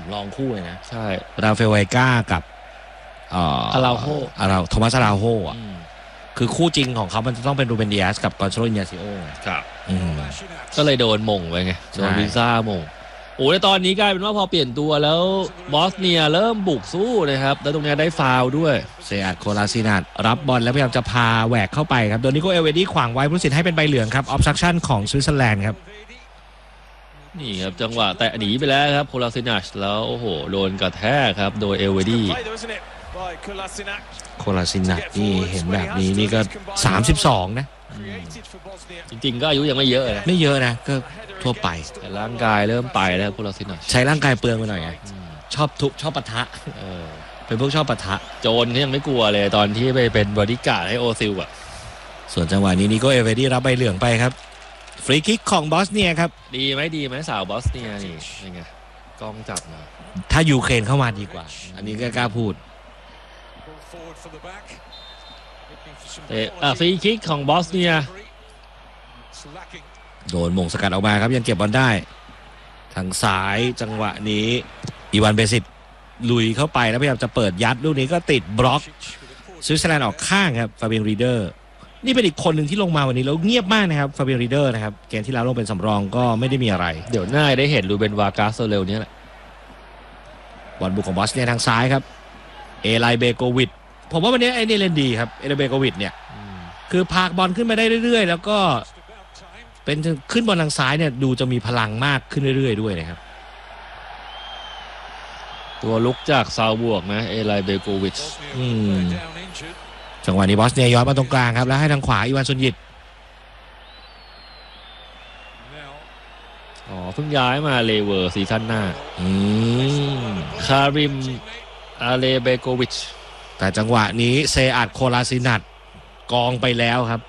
ำรองคู่เลยนะใช่ราเฟลไวก้ากับอาราโฮโทมัสอาราโฮอ่ะคือคู่จริงของเขามันจะต้องเป็นรูเบน ดิอาสกับกอนโซโล อินยาซิโอครับก็เลยโดนมงไปไงโดนวิซ่ามงโอ้ยตอนนี้กลายเป็นว่าพอเปลี่ยนตัวแล้วบอสเนียเริ่มบุกสู้นะครับแล้วตรงนี้ได้ฟาวล์ด้วยเซอัดโคลาซินัทรับบอลแล้วพยายามจะพาแหวกเข้าไปครับโดนนิโกเอลเวดี้ขวางไว้ผู้ตัดสินให้เป็นใบเหลืองครับออฟซัคชั่นของสวิตเซอร์แลนด์ครับนี่ครับจังหวะแต่หนีไปแล้วครับโคลาซินัทแล้วโอ้โหโดนกระแทกครับโดยเอลเวดี้โคลาซินัทนี่เห็นแบบนี้นี่ก็32นะจริงๆก็อายุยังไม่เยอะนะไม่เยอะนะก็ทั่วไปแต่ร่างกายเริ่มไปแล้วโคลาซินัทใช้ร่างกายเปลืองไปหน่อยไงชอบทุบชอบปะทะเป็นพวกชอบปะทะโจรเขายังไม่กลัวเลยตอนที่ไปเป็นบอดี้การ์ดให้โอซิลอ่ะส่วนจังหวะนี้นิโกเอลเวดี้รับใบเหลืองไปครับฟรีคิกของบอสเนียครับดีไหมสาวบอสเนียนี่ยังไงกล้องจับมาถ้ายูเครนเข้ามาดีกว่าอันนี้ก็กล้าพูดฟรีคิกของบอสเนียโดนมงสกัดออกมาครับยังเก็บบอลได้ทางซ้ายจังหวะนี้อีวานเบซิตลุยเข้าไปแล้วพยายามจะเปิดยัดลูกนี้ก็ติดบล็อกสวิตเซอร์แลนด์ออกข้างครับฟาเบียนรีเดอร์นี่เป็นอีกคนหนึ่งที่ลงมาวันนี้แล้วเงียบมากนะครับฟาเบียนรีเดอร์นะครับเกมที่แล้วลงเป็นสำรองก็ไม่ได้มีอะไรเดี๋ยวหน้าได้เห็นลูเบนวากาสเร็วนี้แหละบอลบุกของบอสเนียทางซ้ายครับเอไลเบโกวิดผมว่าวันนี้ไอ้นี่เล่นดีครับเอไลเบโกวิดเนี่ยคือพากบอลขึ้นมาได้เรื่อยๆแล้วก็เป็นขึ้นบอลทางซ้ายเนี่ยดูจะมีพลังมากขึ้นเรื่อยๆด้วยนะครับตัวลุกจากซาวบวกนะเอไลเบโกวิชจังหวะนี้บอสเนียย้อนมาตรงกลางครับแล้วให้ทางขวาอีวานซุนยิตเพิ่งย้ายมาเลเวอร์ซีซั่นหน้าคาริมอาเลเบโกวิชแต่จังหวะนี้เซอัดโคลาซินัทกองไปแล้วครับ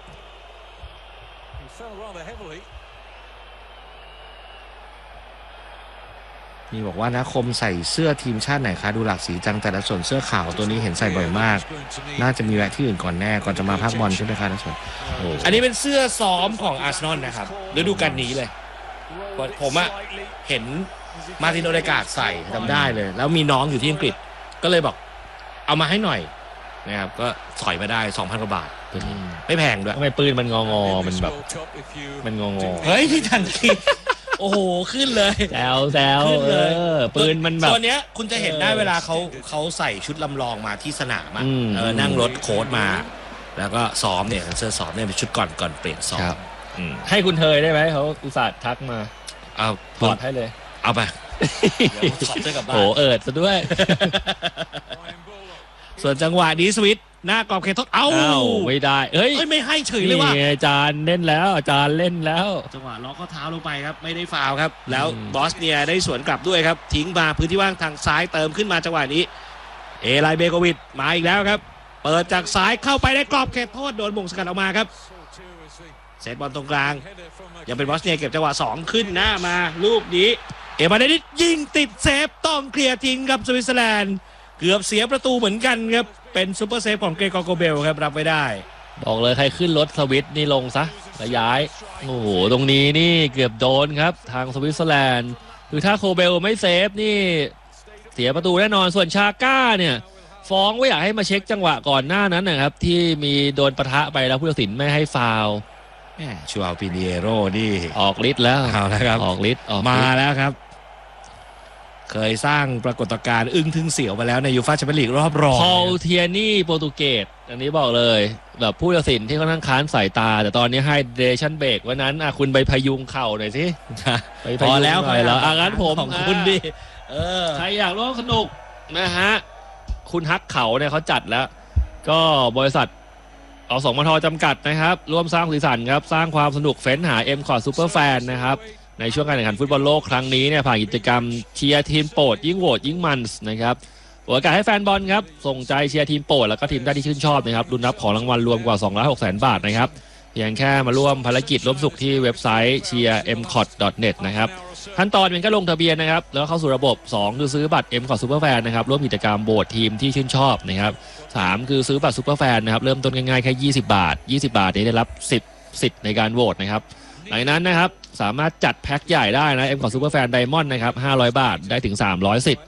นี่บอกว่านะคมใส่เสื้อทีมชาติไหนคะดูหลากสีจังแต่ละส่วนเสื้อขาวตัวนี้เห็นใส่บ่อยมากน่าจะมีแวะที่อื่นก่อนแน่ก่อนจะมาพักบอลใช่ไหมคะนะส่วนอันนี้เป็นเสื้อซ้อมของอาร์เซนอลนะครับฤดูกาลนี้เลยผมอะเห็นมาร์ติน โอเดการ์ดใส่จำได้เลยแล้วมีน้องอยู่ที่อังกฤษก็เลยบอกเอามาให้หน่อยนะครับก็ถอยมาได้ 2,000 กว่าบาทไม่แพงด้วยทำไมปืนมันงอมันแบบมันงอเฮ้ยที่ทันทีโอ้โหขึ้นเลยแซวปืนมันแบบตัวเนี้ยคุณจะเห็นได้เวลาเขาใส่ชุดลำลองมาที่สนามนั่งรถโค้ชมาแล้วก็ซ้อมเนี่ยเสื้อซ้อมเนี่ยเป็นชุดก่อนเปลี่ยนซ้อมให้คุณเทยได้ไหมเขาอุตส่าห์ทักมาเอาถอดให้เลยเอาไปถอดเสื้อกลับบ้านโอ้ซะด้วยส่วนจังหวะนี้สวิตหน้ากรอบเขตโทษไม่ได้เฮ้ยไม่ให้เฉยเลยว่าอาจารย์เล่นแล้วจังหวะล็อกข้อเท้าลงไปครับไม่ได้ฟาวครับแล้วบอสเนียได้สวนกลับด้วยครับทิ้งมาพื้นที่ว่างทางซ้ายเติมขึ้นมาจังหวะนี้เอไลเบโกวิดมาอีกแล้วครับเปิดจากซ้ายเข้าไปในกรอบเขตโทษโดนมงสกัดออกมาครับเซตบอลตรงกลางยังเป็นบอสเนียเก็บจังหวะ2ขึ้นหน้ามาลูกนี้เอมาเดนิสยิงติดเซฟต้องเคลียร์ทิ้งครับสวิตเซอร์แลนด์เกือบเสียประตูเหมือนกันครับเป็นซูเปอร์เซฟของเกรกอร์โกเบลครับรับไว้ได้บอกเลยใครขึ้นรถสวิตนี่ลงซะแล้วย้ายโอ้โหตรงนี้นี่เกือบโดนครับทางสวิตเซอร์แลนด์คือถ้าโคเบลไม่เซฟนี่เสียประตูแน่นอนส่วนชาก้าเนี่ยฟ้องว่าอยากให้มาเช็คจังหวะก่อนหน้านั้นนะครับที่มีโดนปะทะไปแล้วผู้ตัดสินไม่ให้ฟาวล์ชูอัลปิเนโร่นี่ออกฤทธิ์แล้วเอาแล้วครับออกฤทธิ์มาแล้วครับเคยสร้างปรากฏการณ์อึ้งทึ่งเสียวมาแล้วในยูฟ่าแชมเปี้ยนลีกรอบรองพอลเทียนี่โปรตุเกสอันนี้บอกเลยแบบผู้ตัดสินที่ค่อนข้างค้านสายตาแต่ตอนนี้ให้เดชั่นเบรกวันนั้นคุณไปพยุงเข่าหน่อยสิพอแล้วงั้นผมของคุณดิใครอยากร่วมสนุกนะฮะคุณฮักเขาเนี่ยเขาจัดแล้วก็บริษัทสมท.จำกัดนะครับร่วมสร้างสีสันครับสร้างความสนุกเฟ้นหา M-Cot Superfan นะครับในช่วงการแข่งขันฟุตบอลโลกครั้งนี้เนี่ยผ่านกิจกรรมเชียร์ทีมโปรดยิ่งโหวตยิ่งมันนะครับโอกาสให้แฟนบอลครับส่งใจเชียร์ทีมโปรดแล้วก็ทีมที่ชื่นชอบนะครับลุ้นรับของรางวัลรวมกว่า 2,600,000 บาทนะครับเพียงแค่มาร่วมภารกิจร่วมสุขที่เว็บไซต์ cheermcot.net นะครับขั้นตอนเป็นก็ลงทะเบียนนะครับแล้วเข้าสู่ระบบ2คือซื้อบัตร M-Cot Superfan นะครับร่วมกิจกรรมโหวตทีมที่ชื่นชอบนะครับ3คือซื้อบัตร Superfan นะครับเริ่มต้นง่ายๆแค่20 บาทนี้ได้รับ10 สิทธิ์ในการโหวตนะครับหลังนั้นนะครับสามารถจัดแพ็คใหญ่ได้นะ M-Cot Superfan Diamond นะครับ500 บาทได้ถึง300 สิทธิ์